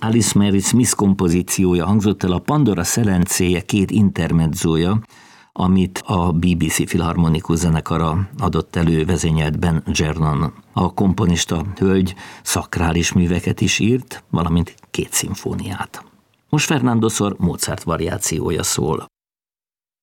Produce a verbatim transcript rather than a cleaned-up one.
Alice Mary Smith kompozíciója hangzott el, a Pandora szelencéje két intermedzója, amit a bé bé cé Filharmonikus zenekara adott elő, vezényelt Ben Gernon. A komponista hölgy szakrális műveket is írt, valamint két szimfóniát. Most Fernando Sor Mozart variációja szól.